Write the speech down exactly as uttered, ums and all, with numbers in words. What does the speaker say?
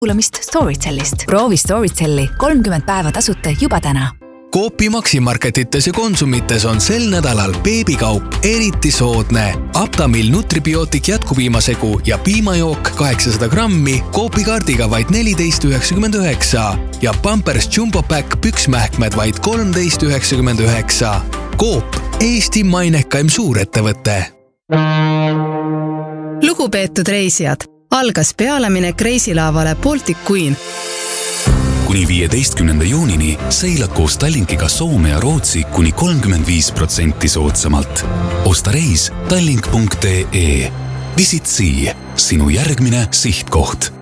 kuulamist Storytellist. Proovi Storytelli kolmkümmend päeva tasuta juba täna. Coopi Maximarketites ja Konsumites on sel nädalal beebikaup eriti soodne. Aptamil Nutribiotik jätkupiimasegu ja piimajook kaheksasada grammi Coopi kaardiga vaid neliteist üheksakümmend üheksa ja Pampers Jumbo Pack püksmähkmed vaid kolmteist üheksakümmend üheksa. Coop, Eesti mainekaim suurettevõte. Lugupeetud reisijad, algas pealeminek reisilaavale Baltic Queen. Kuni viieteistkümnenda juunini seilad koos Tallinkiga Soome ja Rootsi kuni kolmkümmend viis protsenti soodsamalt. Osta reis tallink punkt ee. Visit Sea, sinu järgmine sihtkoht.